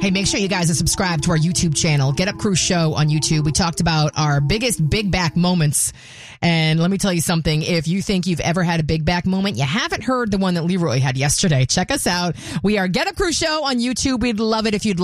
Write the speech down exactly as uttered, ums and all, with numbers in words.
Hey, make sure you guys are subscribed to our YouTube channel, Get Up Crew Show on YouTube. We talked about our biggest big back moments. And let me tell you something. If you think you've ever had a big back moment, you haven't heard the one that Leroy had yesterday. Check us out. We are Get Up Crew Show on YouTube. We'd love it if you'd